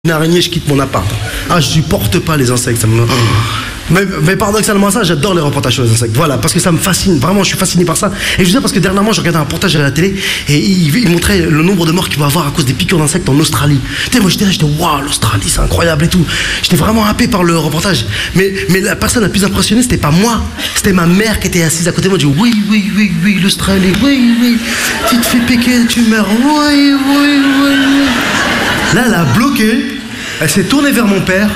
Une araignée, je quitte mon appart. Ah, je supporte pas les insectes. Ça me... mais paradoxalement ça, j'adore les reportages sur les insectes. Voilà, parce que ça me fascine. Vraiment, je suis fasciné par ça. Et je dis ça parce que dernièrement, je regardais un reportage à la télé et il montrait le nombre de morts qu'il va avoir à cause des piqûres d'insectes en Australie. Tu sais, moi j'étais là, j'étais waouh, l'Australie, c'est incroyable et tout. J'étais vraiment happé par le reportage. Mais la personne la plus impressionnée, c'était pas moi. C'était ma mère qui était assise à côté de moi. Je dis oui, l'Australie, oui. Tu te fais piquer, tu meurs. Oui. Là, elle a bloqué, elle s'est tournée vers mon père.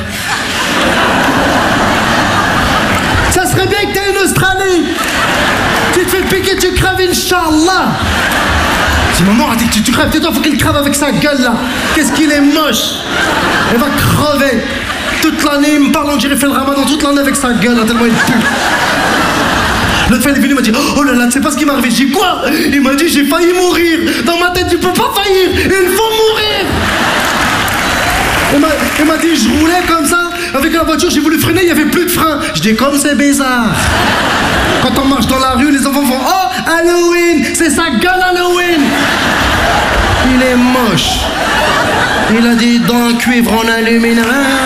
Ça serait bien que t'aies une Australie. Tu te fais piquer, tu crèves, Inch'Allah. Si maman a dit que tu crèves, tais-toi, faut qu'il crève avec sa gueule là. Qu'est-ce qu'il est moche. Elle va crever. Toute l'année, il me parle, on dirait fait le ramadan toute l'année avec sa gueule, là, tellement il pue. L'autre fois, il est venu, il m'a dit oh là là, tu sais pas ce qui m'est arrivé. J'ai dit quoi? Il m'a dit j'ai failli mourir. Dans ma tête, tu peux pas faillir, il faut mourir. Il m'a dit, je roulais comme ça, avec la voiture, j'ai voulu freiner, il n'y avait plus de frein. Je dis, comme c'est bizarre. Quand on marche dans la rue, les enfants font, oh, Halloween, c'est sa gueule Halloween. Il est moche. Il a des dents en cuivre en aluminium.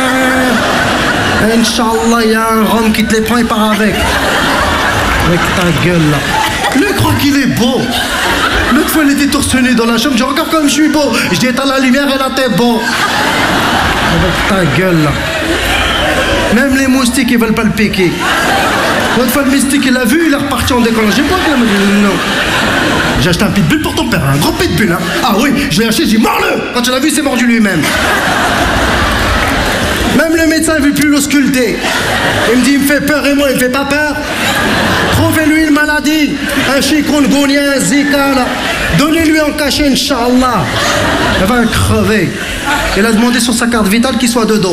Inch'Allah, il y a un rhum qui te les prend et part avec. Avec ta gueule là. Lui croit qu'il est beau. L'autre fois, il était torse nu dans la chambre. Je dis, regarde comme je suis beau. Je dis, éteins la lumière et là, t'es beau. Avec ta gueule, là. Même les moustiques, ils veulent pas le piquer. L'autre fois, le mystique, il l'a vu, il est reparti en décollant. J'ai pas qu'il m'a dit, non. J'ai acheté un pitbull pour ton père, un gros pitbull, hein. Ah oui, je l'ai acheté, j'ai dit, mords-le. Quand tu l'as vu, il s'est mordu lui-même. Même le médecin ne veut plus l'ausculter. Il me dit, il me fait peur et moi, il me fait pas peur. Trouvez-lui une maladie, un chikungunya, un zika, là. Donnez-lui en cachet, Inch'Allah. Elle va crever. Il a demandé sur sa carte vitale qu'il soit de dos.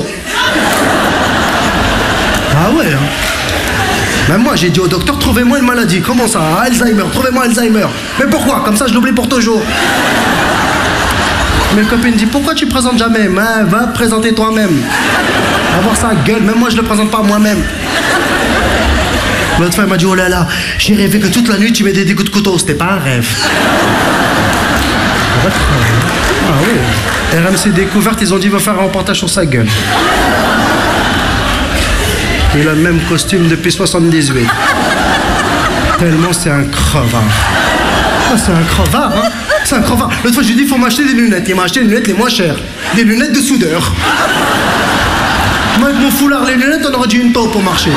Ah ouais, hein. Même moi, j'ai dit au docteur, trouvez-moi une maladie. Comment ça? Alzheimer, trouvez-moi Alzheimer. Mais pourquoi? Comme ça, je l'oublie pour toujours. Mes copines disent, pourquoi tu présentes jamais? Va te présenter toi-même. Va voir sa gueule, même moi je le présente pas moi-même. L'autre fois elle m'a dit, oh là là, j'ai rêvé que toute la nuit tu m'aidais des coups de couteau, c'était pas un rêve. Ah oui. RMC Découverte, ils ont dit, va faire un reportage sur sa gueule. Il a le même costume depuis 78. Tellement c'est un crevard. Ah, c'est un crevard, hein. C'est un crevard. L'autre fois, je lui ai dit, il faut m'acheter des lunettes. Il m'a acheté les lunettes les moins chères. Des lunettes de soudeur. Moi, avec mon foulard, les lunettes, on aurait dû une taupe pour marcher.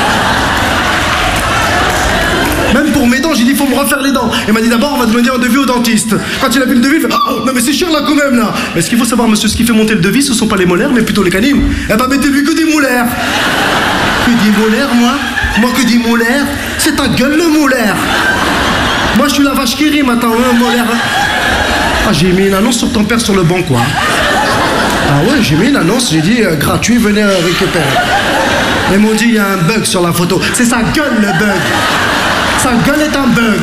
Même pour mes dents, j'ai dit, il faut me refaire les dents. Il m'a dit, d'abord, on va demander un devis au dentiste. Quand il a vu le devis, il fait, oh, non, mais c'est cher là quand même, là. Mais ce qu'il faut savoir, monsieur, ce qui fait monter le devis, ce sont pas les molaires, mais plutôt les canines. Eh ben, mettez-lui que des molaires. Que des molaires, moi? Moi, que des molaires? C'est ta gueule, le molaire. Moi, je suis la vache qui rit maintenant, hein, molaire. Ah, j'ai mis une annonce sur ton père sur le banc, quoi. Ah ouais, j'ai mis une annonce, j'ai dit, gratuit, venez récupérer. Ils m'ont dit, il y a un bug sur la photo. C'est sa gueule, le bug. Sa gueule est un bug.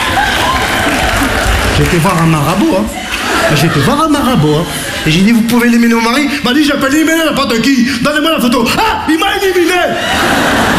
J'ai été voir un marabout, hein. J'ai été voir un marabout, hein. Et j'ai dit, vous pouvez éliminer mon mari? Il m'a dit, j'appelle éliminer n'importe qui. Donnez-moi la photo. Ah, il m'a éliminé.